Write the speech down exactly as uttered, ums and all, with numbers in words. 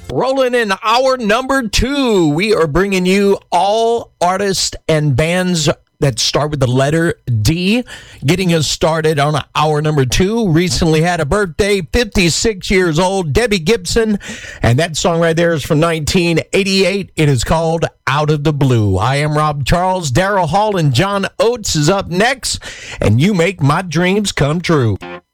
Rolling in hour number two, we are bringing you all artists and bands that start with the letter D. Getting us started on hour number two. Recently had a birthday, fifty-six years old, Debbie Gibson. And that song right there is from nineteen eighty-eight. It is called Out of the Blue. I am Rob Charles. Daryl Hall and John Oates is up next. And You Make My Dreams Come True.